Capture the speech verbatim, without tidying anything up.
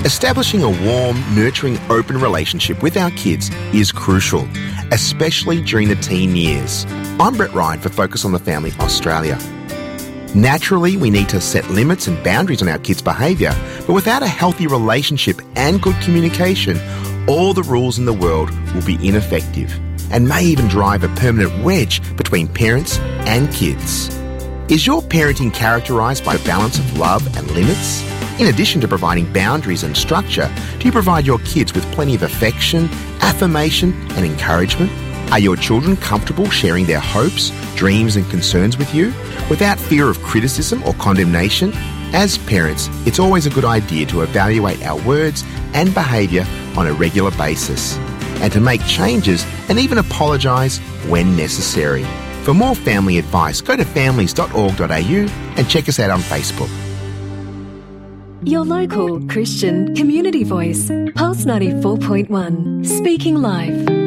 Establishing a warm, nurturing, open relationship with our kids is crucial, especially during the teen years. I'm Brett Ryan for Focus on the Family Australia. Naturally, we need to set limits and boundaries on our kids' behaviour, but without a healthy relationship and good communication, all the rules in the world will be ineffective and may even drive a permanent wedge between parents and kids. Is your parenting characterised by a balance of love and limits? In addition to providing boundaries and structure, do you provide your kids with plenty of affection, affirmation and encouragement? Are your children comfortable sharing their hopes, dreams and concerns with you without fear of criticism or condemnation? As parents, it's always a good idea to evaluate our words and behaviour on a regular basis and to make changes and even apologise when necessary. For more family advice, go to families dot org dot a u and check us out on Facebook. Your local Christian community voice, Pulse ninety-four point one, speaking live.